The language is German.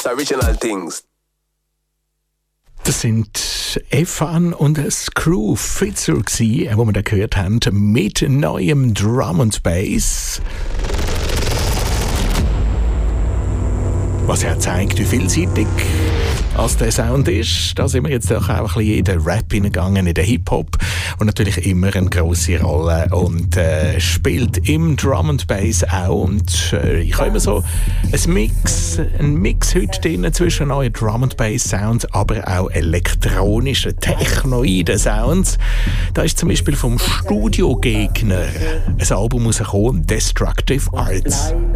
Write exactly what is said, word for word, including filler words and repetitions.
original things. Das sind Evan und Screw Fitzer, die wir da gehört haben, mit neuem Drum and Bass. Was ja zeigt, wie vielseitig als der Sound ist. Da sind wir jetzt auch ein bisschen in den Rap hineingegangen, in den Hip-Hop, und natürlich immer eine grosse Rolle und äh, spielt im Drum and Bass auch. Und äh, ich habe immer so ein Mix, ein Mix heute drin zwischen neuen Drum and Bass Sounds, aber auch elektronischen, technoiden Sounds. Da ist zum Beispiel vom Studio Gegner ein Album rausgekommen, Destructive Arts.